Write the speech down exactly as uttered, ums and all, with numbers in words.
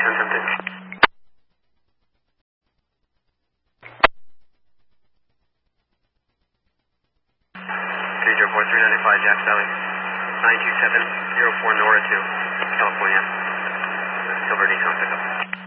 attempted. three zero four three nine five Jack Valley. nine two seven zero four Nora two, California. Silver Nissan pickup.